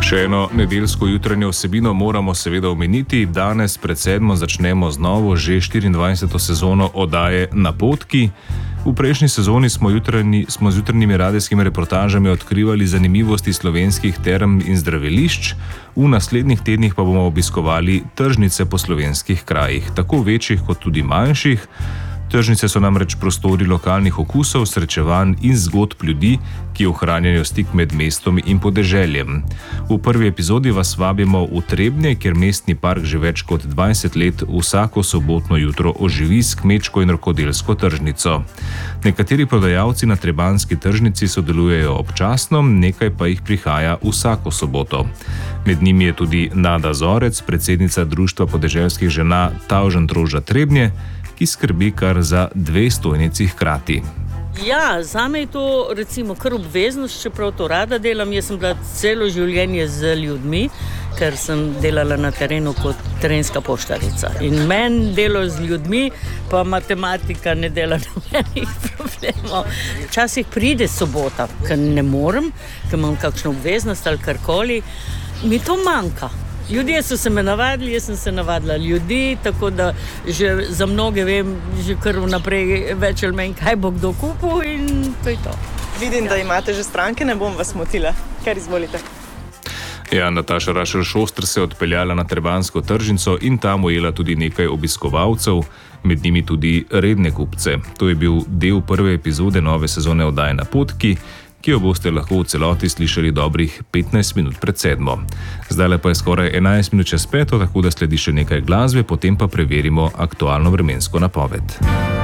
Še eno nedeljsko jutranjo vsebino moramo seveda omeniti. Danes pred 7. začnemo z novo, že 24. sezono oddaje Napotki. V prejšnji sezoni smo z jutranjimi radijskimi reportažami odkrivali zanimivosti slovenskih term in zdravilišč. V naslednjih tednih pa bomo obiskovali tržnice po slovenskih krajih, tako večjih kot tudi manjših. Tržnice so namreč prostori lokalnih okusov, srečevanj in zgodb ljudi, ki ohranjajo stik med mestom in podeželjem. V prvi epizodi vas vabimo v Trebnje, kjer mestni park že več kot 20 let vsako sobotno jutro oživi s kmečko in rokodelsko tržnico. Nekateri prodajalci na trebanjski tržnici sodelujejo občasno, nekaj pa jih prihaja vsako soboto. Med njimi je tudi Nada Zorec, predsednica Društva podeželskih žena Tavžentroža Trebnje, ki skrbi kar za 2 stojnici hkrati. Ja, zame je to recimo kar obveznost, čeprav to rada delam. Jaz sem bila celo življenje z ljudmi, ker sem delala na terenu kot terenska poštarica. In meni delo z ljudmi, pa matematika ne dela nobenih problemov. Včasih pride sobota, ker ne morem, ker imam kakšno obveznost ali karkoli. Mi to manjka. Ljudje so se me navadili, jaz sem se navadila ljudi, tako da že za mnoge vem, že kar vnaprej več ali manj, kaj bo kdo kupil in to je to. Vidim, da imate že stranke, ne bom vas motila. Kar izvolite. Ja, Nataša Rašel-Šoster se je odpeljala na trebanjsko tržnico in tam ujela tudi nekaj obiskovalcev, med njimi tudi redne kupce. To je bil del prve epizode nove sezone oddaje Napotki, ki jo boste lahko v celoti slišali dobrih 15 minut pred 7. Zdajle pa je skoraj 11 minut čez 5, tako da sledi še nekaj glasbe, potem pa preverimo aktualno vremensko napoved.